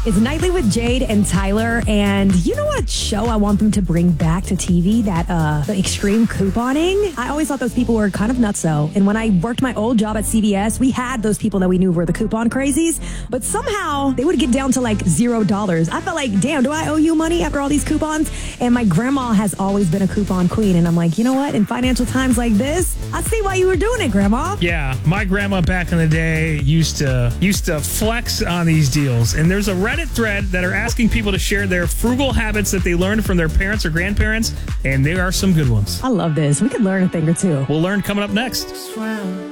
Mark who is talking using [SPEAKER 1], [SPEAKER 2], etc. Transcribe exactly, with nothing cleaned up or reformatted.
[SPEAKER 1] It's Nightly with Jade and Tyler, and you know what show I want them to bring back to T V? That, uh, the extreme couponing? I always thought those people were kind of nutso, and when I worked my old job at C V S, we had those people that we knew were the coupon crazies, but somehow they would get down to like zero dollars. I felt like, damn, do I owe you money after all these coupons? And my grandma has always been a coupon queen, and I'm like, you know what? In financial times like this, I see why you were doing it, Grandma.
[SPEAKER 2] Yeah, my grandma back in the day used to used to flex on these deals, and there's a Reddit thread that are asking people to share their frugal habits that they learned from their parents or grandparents, and there are some good ones.
[SPEAKER 1] I love this. We could learn a thing or two.
[SPEAKER 2] We'll learn coming up next.